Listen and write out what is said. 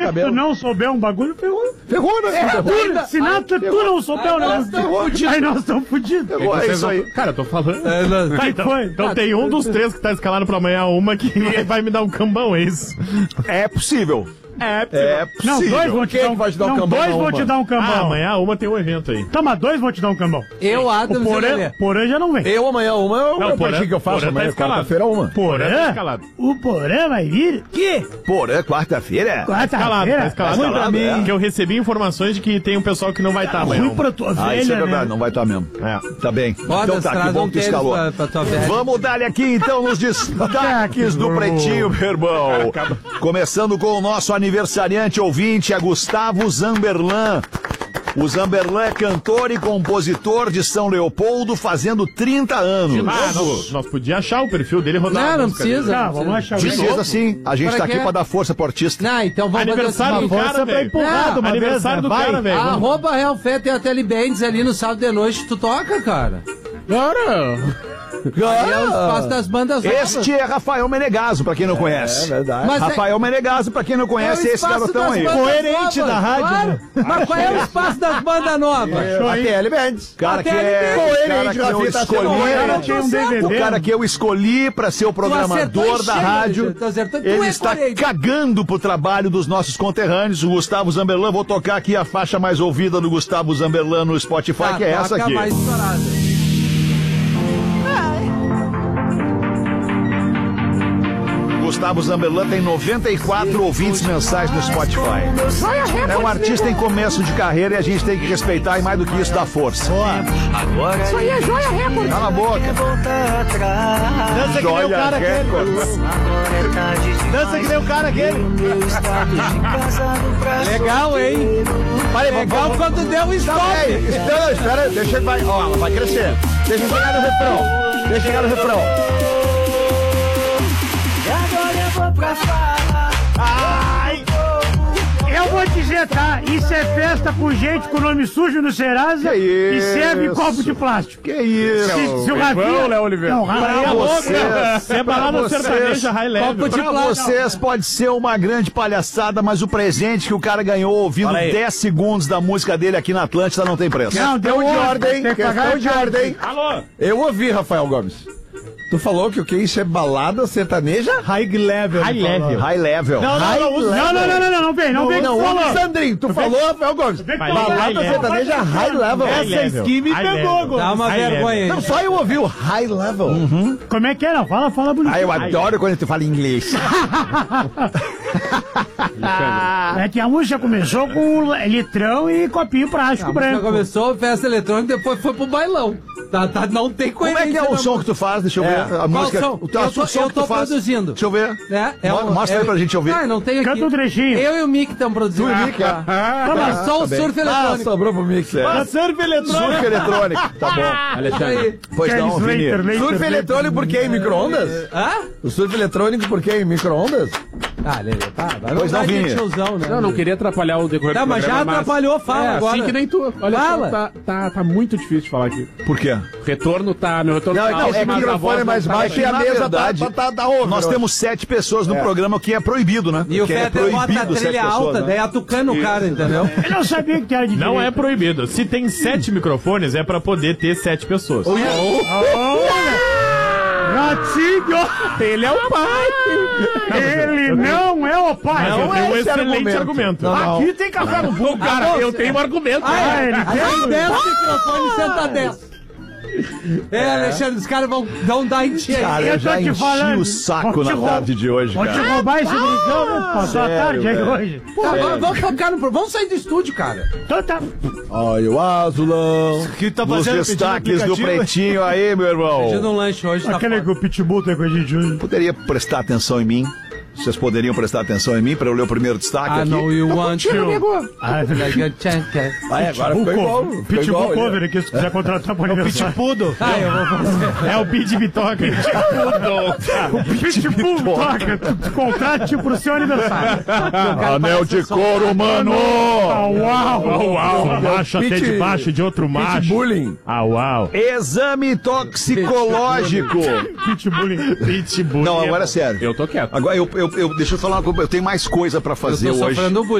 cabelo. Se tu não souber um bagulho, ferrou. Ferrou, né? Se tu não souber o negócio, aí nós estamos fodidos. É isso aí. Cara, eu tô falando. Tá, Então tem um dos três que tá escalado pra amanhã uma que vai me dar um cambão, é isso? É possível. É possível. Não, dois vão te Quem dar um vai te dar um não, cambão dois na vão uma? te dar um cambão. Amanhã uma tem um evento aí. Toma, dois vão te dar um cambão. Eu, Adams e o Lelê. Porã já não vem. Eu amanhã uma, eu Não, Porã- que eu faço Porã tá amanhã, escalado. quarta-feira uma. Porã tá escalado. O Porã vai vir? Que? Porã, quarta-feira? Escalado, tá escalado. Ruim pra mim. Que eu recebi informações de que tem um pessoal que não vai estar amanhã. Ruim pra tua Ah, isso é velha, verdade, né? não vai estar mesmo. Tá bem. Rodas, Então tá, que traz bom um que tu tênis escalou. pra tua velha. Vamos dar aqui então nos destaques do Pretinho, meu irmão. Começando com o nosso aniversariante ouvinte, a Gustavo Zamberlan. O Zamberlan é cantor e compositor de São Leopoldo, fazendo 30 anos. Nós podíamos achar o perfil dele rodar. Não, a não música precisa. Tá, vamos achar o Precisa sim, a gente Pra tá aqui quê? pra dar força pro artista. Não, então vamos Aniversário do fazer cara, velho. empurrado uma Aniversário do vez, né? cara, velho. Vamos- Arroba Real Fé tem a Telebands ali no sábado de noite, tu toca, cara. Ali é o espaço das bandas novas. Este é Rafael Menegaso, pra quem não conhece. verdade. Mas Rafael Menegaso, pra quem não conhece, é o esse espaço garotão das aí. bandas Coerente novas, da rádio, claro. né? Mas qual é o espaço das bandas novas? A TL Bands. Cara que Até é. ele O cara Coerente, que eu Rafinha, tá sendo escolhi. Ela tinha um DVD. O cara que eu escolhi pra ser o programador da rádio. Tu acertou, tu Ele é está coerente. cagando pro trabalho dos nossos conterrâneos. O Gustavo Zamberlan, vou tocar aqui a faixa mais ouvida do Gustavo Zamberlan no Spotify, Tá, que é essa toca aqui. mais estourada. Gustavo Zamberlan tem 94 ouvintes mensais no Spotify. É um artista em começo de carreira e a gente tem que respeitar e mais do que isso dar força. Isso aí é Joia Record. Cala a boca. Dança que nem o cara aquele. Dança que nem o cara aquele. Legal, hein? Legal quando deu o stop. Espera, deixa ele vai. Ó, ela vai crescer. Deixa eu chegar no refrão. Deixa eu chegar no refrão. Ai! Eu vou dizer, tá? Isso é festa com gente com nome sujo no Serasa Que e serve isso? copo de plástico. Que isso? Se o Rafinha... Léo Oliveira. Não, Rafinha Pra vocês, É balada pra vocês, sertaneja high level. Copo de Pra plástico. vocês pode ser uma grande palhaçada, mas o presente que o cara ganhou ouvindo 10 segundos da música dele aqui na Atlântida não tem preço. Não, deu Questão de ordem, Tem que pagar questão de ordem. Alô? Eu ouvi, Rafael Gomes. Tu falou que o que isso é balada sertaneja? High level. High level. High level. Não vem Não, que falou. Sandrinho, tu falou, Rafael Gomes. Vem que High falou. Balada level. sertaneja high level. High level. High level. Dá uma High vergonha aí. Não, só eu ouvi o high level. Como é que é? Não, fala bonito. Ah, eu adoro quando tu fala inglês. É que a música começou com litrão e copinho plástico A música branco. começou, festa eletrônica, depois foi pro bailão. Não tem Como coerência. é que é o na som música. que tu faz? Deixa eu ver. A Qual música. som? O som Eu que tu tô faz. produzindo. Deixa eu ver. Mostra aí pra gente ouvir. Ah, não tem aqui. Canta um trechinho. Eu e o Mick estamos produzindo. Tá Só o surf eletrônico. sobrou pro Mix. Surf eletrônico. Surf eletrônico. Tá bom. Isso aí. Pois não, Slater, Vini. Surf eletrônico por quê? Em micro-ondas? Hã? O surf eletrônico por quê? Em micro-ondas? Ah, Lelê, tá. Pois não, Vini. Tiozão, né? Não queria atrapalhar o decorrer Tá, do mas já programa, atrapalhou, fala agora. Assim que nem tu. Olha Fala. só, tá muito difícil de falar aqui. Por quê? Meu retorno tá Não, alto, é que mas o a microfone voz é mais não tá baixo e a Na mesa verdade, tá over. Nós temos 7 pessoas no programa, o que é proibido, né? E o Que é Fetter bota a proibido trilha 7 pessoas, alta, né? daí atucando o cara, entendeu? Eu não sabia que era de Não é direita. proibido. Se tem 7 microfones, é pra poder ter 7 pessoas. Ratinho! Ele é o pai. Ele não é o pai. Não, eu tenho um excelente argumento. Aqui tem café no pão. Cara, eu tenho um argumento. Ele Tem 10 microfones, senta 10. Alexandre, os caras vão dar em ti aí. Cara, Eu eu tô já te enchi falando. o saco Vou te na roubar. tarde de hoje, Vou te cara. roubar esse brincão, né? Passou a Sério, tarde aí velho. hoje. Agora vamos tocar no... Vamos sair do estúdio, cara. Então tá. Olha o azulão. Que tá Nos destaques do Pretinho aí, meu irmão. Pedindo um lanche hoje, tá Aquele que foda. o Pitbull tem com a gente hoje. Poderia prestar atenção em mim? Vocês poderiam prestar atenção em mim para eu ler o primeiro destaque I aqui? know you want to. Ah, Like a champion. Agora ficou igual. ficou Pitbull igual, cover aqui, se quiser contratar pro aniversário. Pitbull. Ah, eu vou fazer. É o Bid Bitoca. O Pitbull toca, tu contrate pro seu aniversário. Anel de couro, mano! Uau! Macho até Pit- debaixo de outro macho. Bullying. Uau. Exame toxicológico. Pitbull. Não, agora é sério. Eu tô quieto. Agora, deixa eu falar uma coisa, eu tenho mais coisa pra fazer Eu tô hoje. sofrendo bullying.